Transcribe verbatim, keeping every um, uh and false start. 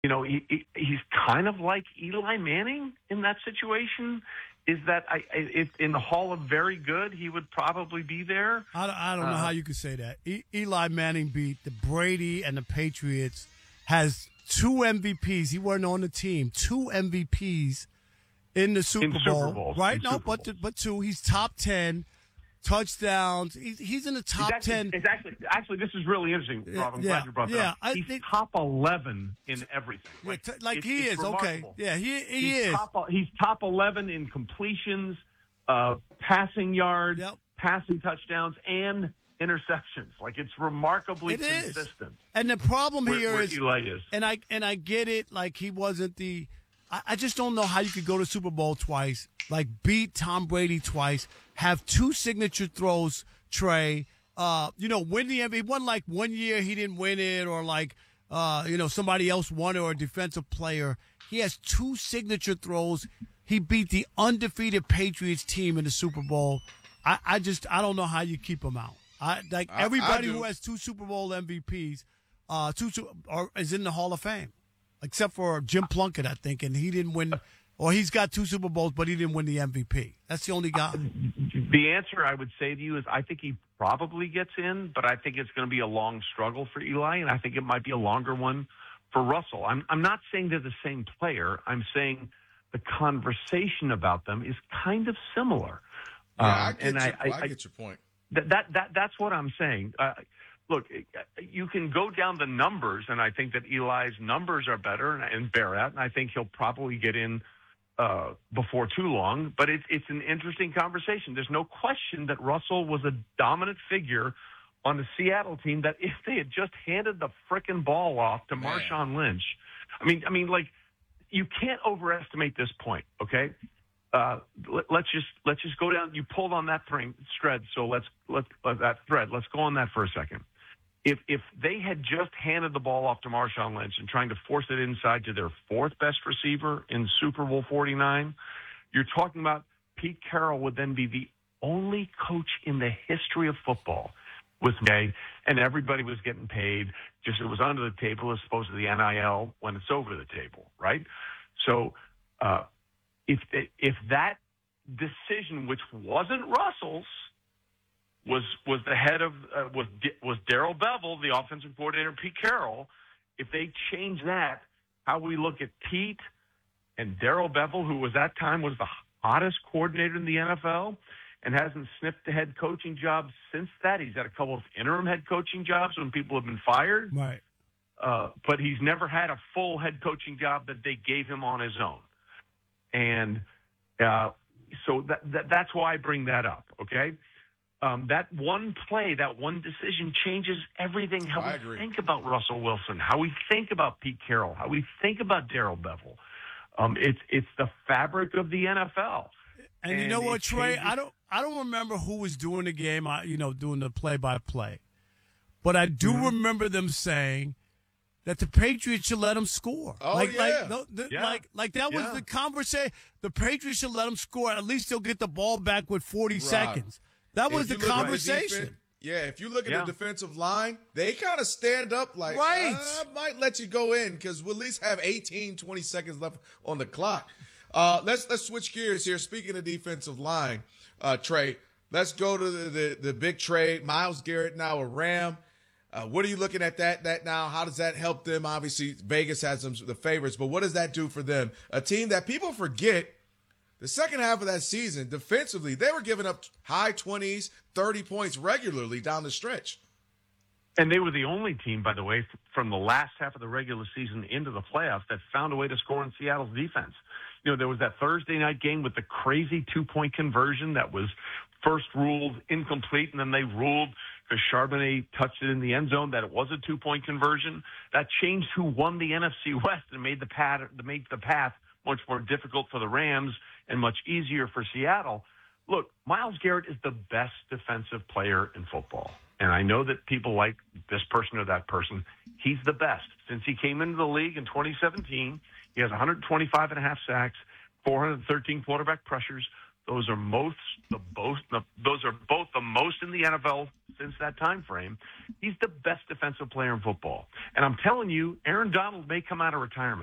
you know, he, he, he's kind of like Eli Manning in that situation. Is that I, if in the Hall of Very Good, he would probably be there. I don't, I don't know uh, how you could say that. E- Eli Manning beat the Brady and the Patriots, has two M V Ps. He wasn't on the team. Two M V Ps in the Super in Bowl, Super Bowls, right? in No, Super but Bowls. but two. He's top ten touchdowns. He's, he's in the top it's actually, ten. It's actually actually this is really interesting, Rob. I'm yeah, glad you brought that yeah, up. I He's think, top eleven in everything. Yeah, Like, t- like it's, he it's is. remarkable. Okay, yeah, he he he's is. Top, he's top eleven in completions, uh, passing yards, Yep. passing touchdowns, and interceptions. Like it's remarkably It is. consistent. And the problem where, here where is, Eli is. and I and I get it. Like he wasn't the. I, I just don't know how you could go to Super Bowl twice, like beat Tom Brady twice, have two signature throws, Trey. Uh, you know, win the M V P. It wasn't like one year he didn't win it, or like uh, you know, somebody else won it, or a defensive player. He has two signature throws. He beat the undefeated Patriots team in the Super Bowl. I, I just I don't know how you keep him out. I like I- everybody I do. who has two Super Bowl M V Ps, uh, two Su- are, is in the Hall of Fame, except for Jim Plunkett, I think, and he didn't win. Or he's got two Super Bowls, but he didn't win the M V P. That's the only guy. The answer I would say to you is I think he probably gets in, but I think it's going to be a long struggle for Eli, and I think it might be a longer one for Russell. I'm I'm not saying they're the same player. I'm saying the conversation about them is kind of similar. Yeah, I Um, get, and your, I, I, I, get your point. That, that that that's what I'm saying. Uh, look, you can go down the numbers, and I think that Eli's numbers are better, and, and bear that, and I think he'll probably get in uh, before too long. But it's it's an interesting conversation. There's no question that Russell was a dominant figure on the Seattle team. That if they had just handed the frickin' ball off to Man. Marshawn Lynch, I mean, I mean, like you can't overestimate this point. Okay. Uh, let, let's just let's just go down. You pulled on that thing, thread, so let's let's uh, that thread. Let's go on that for a second. If if they had just handed the ball off to Marshawn Lynch and trying to force it inside to their fourth best receiver in Super Bowl forty-nine, you're talking about Pete Carroll would then be the only coach in the history of football with May, and everybody was getting paid. Just it was under the table as opposed to the N I L when it's over the table, right? So. Uh, If if that decision, which wasn't Russell's, was was the head of uh, was was Darrell Bevell, the offensive coordinator, Pete Carroll, if they change that, how we look at Pete and Darrell Bevell, who was that time was the hottest coordinator in the N F L, and hasn't sniffed the head coaching job since that. He's had a couple of interim head coaching jobs when people have been fired, Right. uh, but he's never had a full head coaching job that they gave him on his own. And uh, so that, that, that's why I bring that up, okay? Um, that one play, that one decision changes everything, how I we agree. think about Russell Wilson, how we think about Pete Carroll, how we think about Darrell Bevell. Um, it's it's the fabric of the N F L. And, you And know it what, Trey? changes- I don't I don't remember who was doing the game, I, you know, doing the play-by-play. But I do Mm-hmm. remember them saying that the Patriots should let them score. Oh, like, yeah. like, no, the, Yeah. like, like that was Yeah. the conversation. The Patriots should let them score. At least they'll get the ball back with forty seconds. That was If the you look at the conversation. defen- yeah, if you look at Yeah. the defensive line, they kind of stand up like, Right. I might let you go in because we'll at least have eighteen, twenty seconds left on the clock. Uh, let's let's switch gears here. Speaking of defensive line, uh, Trey, let's go to the, the, the big trade. Myles Garrett now a Ram. Uh, what are you looking at that that now? How does that help them? Obviously, Vegas has them the favorites, but what does that do for them? A team that people forget the second half of that season, defensively, they were giving up high twenties, thirty points regularly down the stretch. And they were the only team, by the way, from the last half of the regular season into the playoffs that found a way to score in Seattle's defense. You know, there was that Thursday night game with the crazy two-point conversion that was first ruled incomplete, and then they ruled because Charbonnet touched it in the end zone that it was a two-point conversion. That changed who won the N F C West and made the path, made the path much more difficult for the Rams and much easier for Seattle. Look, Myles Garrett is the best defensive player in football. And I know that people like this person or that person. He's the best. Since he came into the league in twenty seventeen, he has one hundred twenty-five and a half sacks, four hundred thirteen quarterback pressures, Those are most the both. Those are both the most in the N F L since that time frame. He's the best defensive player in football, and I'm telling you, Aaron Donald may come out of retirement.